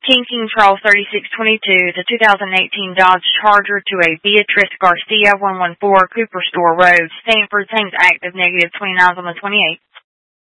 King Charles 3622, the 2018 Dodge Charger to a Beatrice Garcia 114 Cooper Store Road, Stanford, same active, negative 29 on the 28th.